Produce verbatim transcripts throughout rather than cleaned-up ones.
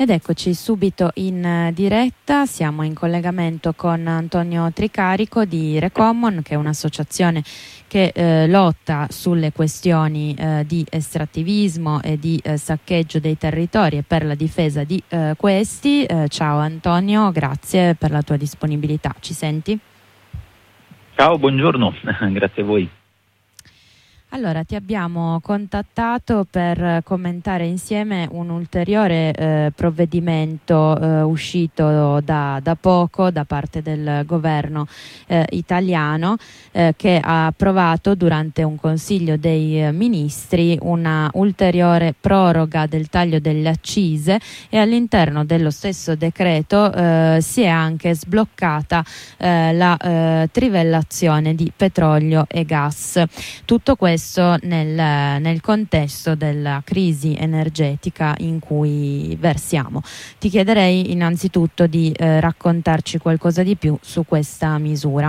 Ed eccoci subito in eh, diretta, siamo in collegamento con Antonio Tricarico di Recommon, che è un'associazione che eh, lotta sulle questioni eh, di estrattivismo e di eh, saccheggio dei territori e per la difesa di eh, questi. Eh, ciao Antonio, grazie per la tua disponibilità. Ci senti? Ciao, buongiorno, grazie a voi. Allora, ti abbiamo contattato per commentare insieme un ulteriore eh, provvedimento eh, uscito da, da poco da parte del governo eh, italiano eh, che ha approvato durante un consiglio dei eh, ministri una ulteriore proroga del taglio delle accise, e all'interno dello stesso decreto eh, si è anche sbloccata eh, la eh, trivellazione di petrolio e gas. Tutto questo Nel, nel contesto della crisi energetica in cui versiamo. Ti chiederei innanzitutto di eh, raccontarci qualcosa di più su questa misura.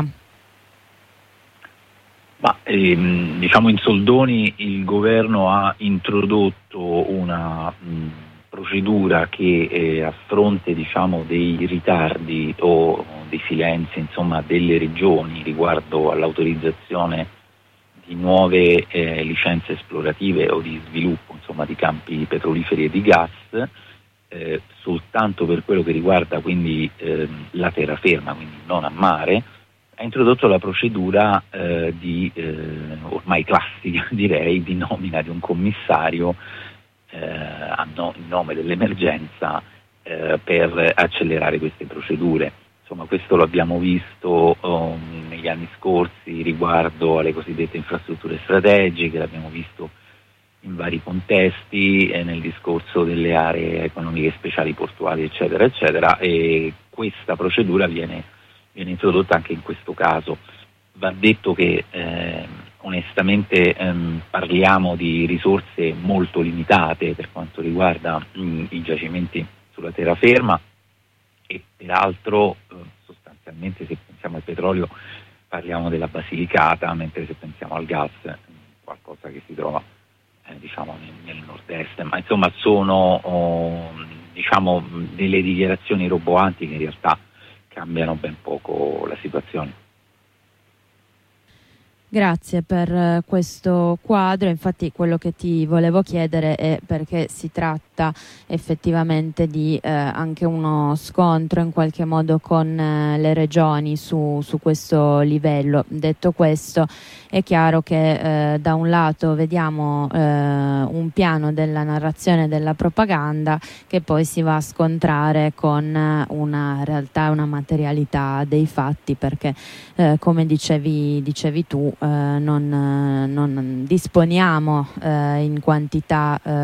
Ma, ehm, diciamo in soldoni il governo ha introdotto una mh, procedura che eh, a fronte diciamo dei ritardi o dei silenzi insomma delle regioni riguardo all'autorizzazione di nuove eh, licenze esplorative o di sviluppo insomma di campi petroliferi e di gas, eh, soltanto per quello che riguarda quindi eh, la terraferma, quindi non a mare, ha introdotto la procedura eh, di eh, ormai classica direi di nomina di un commissario eh, a no, in nome dell'emergenza eh, per accelerare queste procedure. Insomma, questo lo abbiamo visto um, negli anni scorsi riguardo alle cosiddette infrastrutture strategiche, l'abbiamo visto in vari contesti, eh, nel discorso delle aree economiche speciali portuali, eccetera, eccetera, e questa procedura viene, viene introdotta anche in questo caso. Va detto che eh, onestamente ehm, parliamo di risorse molto limitate per quanto riguarda mh, i giacimenti sulla terraferma, e peraltro eh, sostanzialmente se pensiamo al petrolio parliamo della Basilicata, mentre se pensiamo al gas eh, qualcosa che si trova eh, diciamo nel, nel nord-est, ma insomma sono oh, diciamo delle dichiarazioni roboanti che in realtà cambiano ben poco la situazione. Grazie per questo quadro. Infatti quello che ti volevo chiedere è perché si tratta effettivamente di eh, anche uno scontro in qualche modo con eh, le regioni su, su questo livello. Detto questo, è chiaro che eh, da un lato vediamo eh, un piano della narrazione e della propaganda che poi si va a scontrare con una realtà e una materialità dei fatti, perché eh, come dicevi, dicevi tu, Eh, non, non disponiamo eh, in quantità eh,